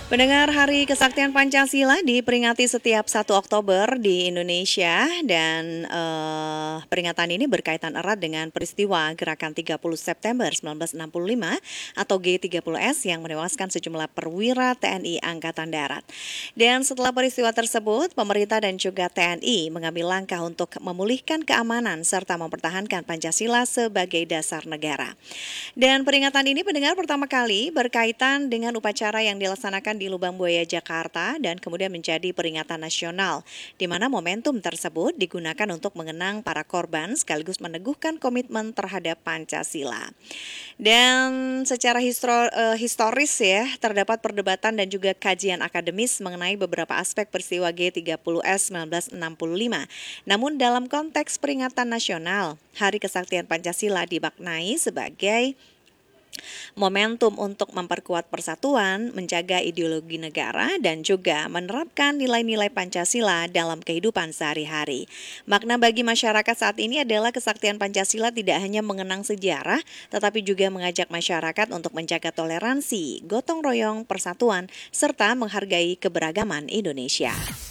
Pendengar Hari Kesaktian Pancasila diperingati setiap 1 Oktober di Indonesia dan peringatan ini berkaitan erat dengan peristiwa Gerakan 30 September 1965 atau G30S yang menewaskan sejumlah perwira TNI Angkatan Darat. Dan setelah peristiwa tersebut, pemerintah dan juga TNI mengambil langkah untuk memulihkan keamanan serta mempertahankan Pancasila sebagai dasar negara. Dan peringatan ini pendengar pertama kali berkaitan dengan upacara yang dilaksanakan di Lubang Buaya, Jakarta dan kemudian menjadi peringatan nasional, di mana momentum tersebut digunakan untuk mengenang para korban sekaligus meneguhkan komitmen terhadap Pancasila. Dan secara historis ya, terdapat perdebatan dan juga kajian akademis mengenai beberapa aspek peristiwa G30S 1965. Namun dalam konteks peringatan nasional, Hari Kesaktian Pancasila dimaknai sebagai momentum untuk memperkuat persatuan, menjaga ideologi negara, dan juga menerapkan nilai-nilai Pancasila dalam kehidupan sehari-hari. Makna bagi masyarakat saat ini adalah kesaktian Pancasila tidak hanya mengenang sejarah, tetapi juga mengajak masyarakat untuk menjaga toleransi, gotong royong, persatuan, serta menghargai keberagaman Indonesia.